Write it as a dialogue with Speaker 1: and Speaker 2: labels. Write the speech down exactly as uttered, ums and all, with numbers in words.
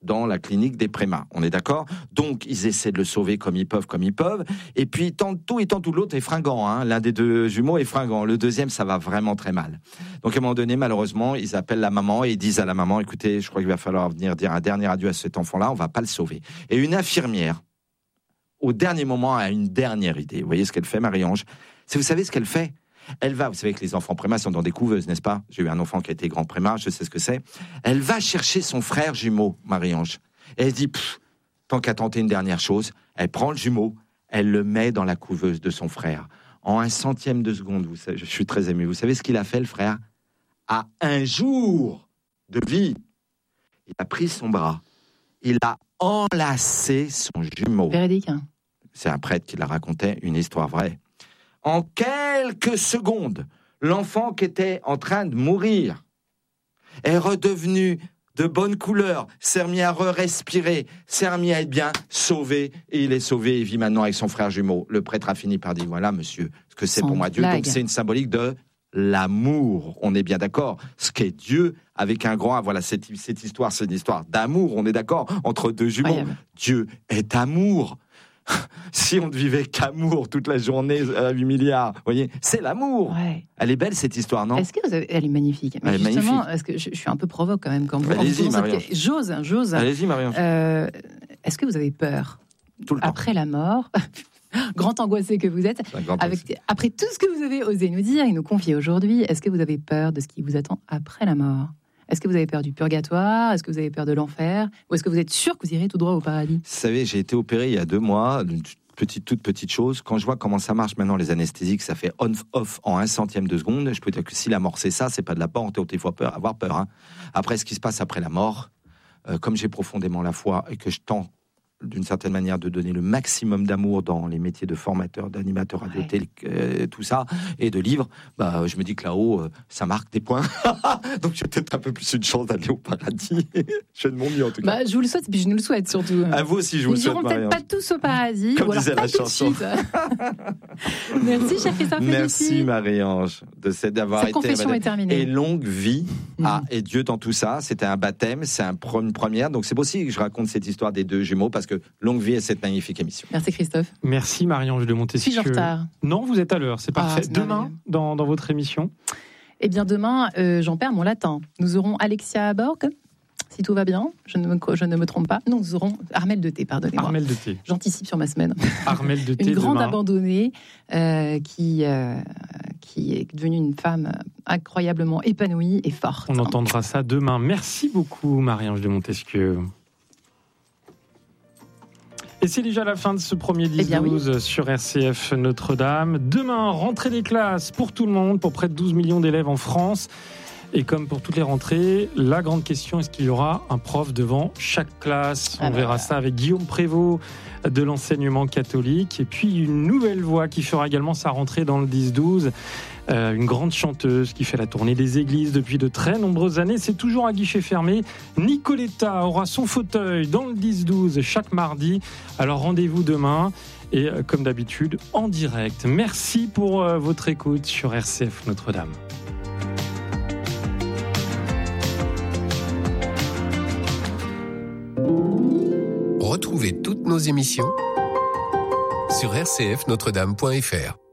Speaker 1: dans la clinique des Prémas. On est d'accord ? Donc, ils essaient de le sauver comme ils peuvent, comme ils peuvent. Et puis, ils tentent tout et tentent tout. L'autre est fringant. Hein. L'un des deux jumeaux est fringant. Le deuxième, ça va vraiment très mal. Donc, à un moment donné, malheureusement, ils appellent la maman et ils disent à la maman, écoutez, je crois qu'il va falloir venir dire un dernier adieu à cet enfant-là. On va pas le sauver. Et une infirmière, au dernier moment, a une dernière idée. Vous voyez ce qu'elle fait, Marie-Ange ? C'est, vous savez ce qu'elle fait ? Elle va, vous savez que les enfants Préma sont dans des couveuses, n'est-ce pas ? J'ai eu un enfant qui a été grand Préma, je sais ce que c'est. Elle va chercher son frère jumeau, Marie-Ange. Et elle se dit, tant qu'à tenter une dernière chose, elle prend le jumeau, elle le met dans la couveuse de son frère. En un centième de seconde, vous savez, je suis très ému. Vous savez ce qu'il a fait, le frère ? À un jour de vie, il a pris son bras, il a enlacé son jumeau.
Speaker 2: Véridique, hein ?
Speaker 1: C'est un prêtre qui la racontait, une histoire vraie. En quelques secondes, l'enfant qui était en train de mourir est redevenu de bonne couleur, s'est remis à re-respirer, s'est remis à être bien sauvé, et il est sauvé, il vit maintenant avec son frère jumeau. Le prêtre a fini par dire, voilà monsieur, ce que c'est
Speaker 2: Sans
Speaker 1: pour moi Dieu.
Speaker 2: blague.
Speaker 1: Donc c'est une symbolique de l'amour, on est bien d'accord. Ce qu'est Dieu avec un grand A, voilà, cette, cette histoire, c'est une histoire d'amour, on est d'accord, entre deux jumeaux.
Speaker 2: Incroyable.
Speaker 1: Dieu est amour. Si on ne vivait qu'amour toute la journée à huit milliards, vous voyez, c'est l'amour.
Speaker 2: Ouais.
Speaker 1: Elle est belle cette histoire, non ?
Speaker 2: Est-ce que vous avez... Elle est magnifique. Mais
Speaker 1: Elle est
Speaker 2: justement,
Speaker 1: magnifique.
Speaker 2: Est-ce que je, je suis un peu provoque quand même quand vous.
Speaker 1: Allez-y,
Speaker 2: en posant
Speaker 1: Marion.
Speaker 2: cette... J'ose, j'ose.
Speaker 1: Allez-y, Marion.
Speaker 2: Euh, est-ce que vous avez peur
Speaker 1: Tout le temps.
Speaker 2: après la mort? Grand angoissé que vous êtes.
Speaker 1: C'est un grand
Speaker 2: Avec,
Speaker 1: angoissé.
Speaker 2: après tout ce que vous avez osé nous dire et nous confier aujourd'hui, est-ce que vous avez peur de ce qui vous attend après la mort ? Est-ce que vous avez peur du purgatoire ? Est-ce que vous avez peur de l'enfer ? Ou est-ce que vous êtes sûr que vous irez tout droit au paradis ?
Speaker 1: Vous savez, j'ai été opéré il y a deux mois, d'une petite, toute petite chose. Quand je vois comment ça marche maintenant, les anesthésiques, ça fait on-off en un centième de seconde. Je peux dire que si la mort c'est ça, c'est pas de la peur, il faut peur, avoir peur. Hein. Après, ce qui se passe après la mort, euh, comme j'ai profondément la foi et que je tends d'une certaine manière de donner le maximum d'amour dans les métiers de formateur, d'animateur radio,
Speaker 2: Ouais.
Speaker 1: télé, euh, tout ça, et de livre, bah, je me dis que là-haut, euh, ça marque des points. Donc j'ai peut-être un peu plus une chance d'aller au paradis. Je fais de mon mieux en tout cas.
Speaker 2: Bah, je vous le souhaite, et puis je nous le souhaite surtout.
Speaker 1: À vous aussi, je vous
Speaker 2: Nous
Speaker 1: le souhaite,
Speaker 2: irons peut-être
Speaker 1: Marianne.
Speaker 2: pas tous au paradis,
Speaker 1: Comme
Speaker 2: ou alors
Speaker 1: disait
Speaker 2: pas
Speaker 1: la
Speaker 2: tout de
Speaker 1: chanson.
Speaker 2: suite. Merci, cher Christophe
Speaker 1: Merci
Speaker 2: Pellissier.
Speaker 1: Marie-Ange de cette d'avoir
Speaker 2: Cette
Speaker 1: été
Speaker 2: confession est terminée.
Speaker 1: et longue vie à
Speaker 2: Mhm.
Speaker 1: et Dieu dans tout ça. C'était un baptême, c'est un pre- une première. Donc c'est aussi que je raconte cette histoire des deux jumeaux parce que longue vie à cette magnifique émission.
Speaker 2: Merci Christophe.
Speaker 3: Merci Marie-Ange de Montesquieu.
Speaker 2: Suis-je en retard ?
Speaker 3: Non, vous êtes à l'heure, c'est parfait.
Speaker 2: c'est
Speaker 3: Demain,
Speaker 2: merveilleux.
Speaker 3: dans, dans votre émission.
Speaker 2: Eh bien demain, euh, j'en perds mon latin. Nous aurons Alexia Borg, si tout va bien, je ne me, je ne me trompe pas. Non, nous aurons Armelle de Thé, pardonnez-moi.
Speaker 3: Armelle de Thé.
Speaker 2: J'anticipe sur ma semaine.
Speaker 3: Armelle de Thé
Speaker 2: Une grande
Speaker 3: demain.
Speaker 2: abandonnée euh, qui, euh, qui est devenue une femme incroyablement épanouie et forte.
Speaker 3: On entendra ça demain. Merci beaucoup Marie-Ange de Montesquieu. Et c'est déjà la fin de ce premier dix douze
Speaker 2: Eh bien oui.
Speaker 3: sur R C F Notre-Dame. Demain, rentrée des classes pour tout le monde, pour près de douze millions d'élèves en France. Et comme pour toutes les rentrées, la grande question, est-ce qu'il y aura un prof devant chaque classe ? On
Speaker 2: Ah bah
Speaker 3: verra
Speaker 2: voilà.
Speaker 3: ça avec Guillaume Prévost de l'enseignement catholique. Et puis une nouvelle voix qui fera également sa rentrée dans le dix douze. Euh, une grande chanteuse qui fait la tournée des églises depuis de très nombreuses années. C'est toujours à guichet fermé. Nicoletta aura son fauteuil dans le dix douze chaque mardi. Alors rendez-vous demain. Et euh, comme d'habitude, en direct. Merci pour euh, votre écoute sur R C F Notre-Dame.
Speaker 4: Retrouvez toutes nos émissions sur r c f notre dame point f r.